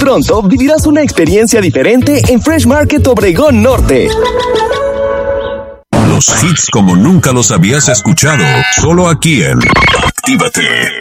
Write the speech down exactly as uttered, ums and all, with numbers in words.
Pronto vivirás una experiencia diferente en Fresh Market Obregón Norte. Los hits como nunca los habías escuchado, solo aquí en Actívate.